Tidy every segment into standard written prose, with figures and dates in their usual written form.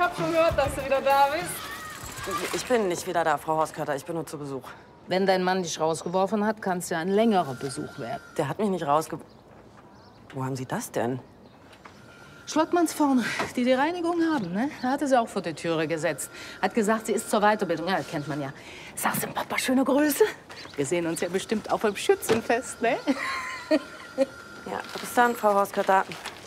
hab schon gehört, dass du wieder da bist. Ich bin nicht wieder da, Frau Hauskötter. Ich bin nur zu Besuch. Wenn dein Mann dich rausgeworfen hat, kann es ja ein längerer Besuch werden. Der hat mich nicht rausgeworfen. Wo haben Sie das denn? Schlottmanns vorne, die die Reinigung haben, ne? Da hat er sie auch vor die Türe gesetzt. Hat gesagt, sie ist zur Weiterbildung. Ja, das kennt man ja. Sag's dem Papa, schöne Grüße. Wir sehen uns ja bestimmt auch beim Schützenfest, ne? Ja, bis dann, Frau Hauskötter.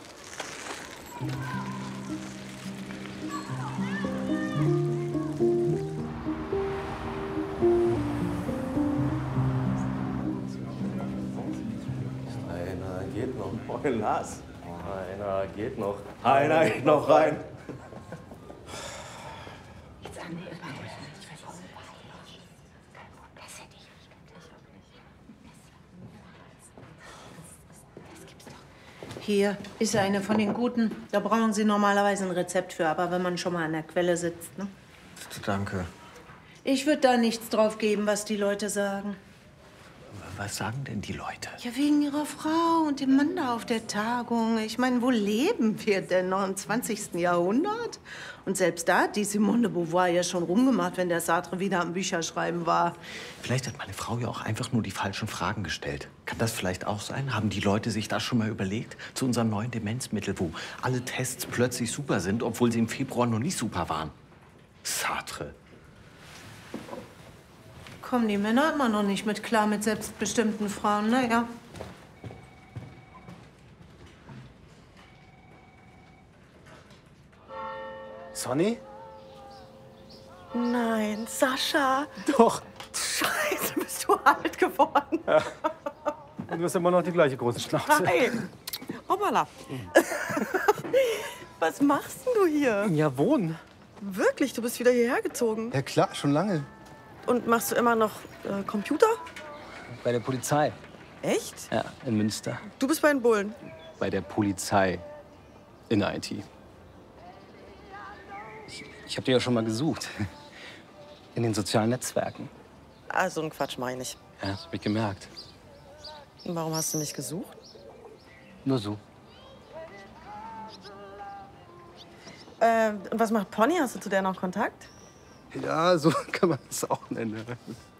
Einer geht noch. Moin, Lars. Einer geht noch. Einer geht noch rein. Hier ist eine von den guten. Da brauchen Sie normalerweise ein Rezept für, aber wenn man schon mal an der Quelle sitzt, ne? Danke. Ich würde da nichts drauf geben, was die Leute sagen. Was sagen denn die Leute? Ja, wegen ihrer Frau und dem Mann da auf der Tagung. Ich meine, wo leben wir denn noch im 20. Jahrhundert? Und selbst da hat die Simone de Beauvoir ja schon rumgemacht, wenn der Sartre wieder am Bücherschreiben war. Vielleicht hat meine Frau ja auch einfach nur die falschen Fragen gestellt. Kann das vielleicht auch sein? Haben die Leute sich das schon mal überlegt? Zu unserem neuen Demenzmittel, wo alle Tests plötzlich super sind, obwohl sie im Februar noch nicht super waren. Sartre. Kommen die Männer immer noch nicht mit klar mit selbstbestimmten Frauen, naja. Sonny? Nein, Sascha. Doch. Scheiße, bist du alt geworden. Ja. Und du hast immer noch die gleiche große Schnauze. Nein. Hoppala. Was machst denn du hier? Ja, wohnen. Wirklich, du bist wieder hierher gezogen. Ja klar, schon lange. Und machst du immer noch Computer? Bei der Polizei. Echt? Ja, in Münster. Du bist bei den Bullen. Bei der Polizei. In der IT. Ich habe die ja schon mal gesucht. In den sozialen Netzwerken. Ah, so einen Quatsch meine ich. Ja, das hab ich gemerkt. Und warum hast du mich gesucht? Nur so. Und was macht Pony? Hast du zu der noch Kontakt? Ja, so kann man es auch nennen.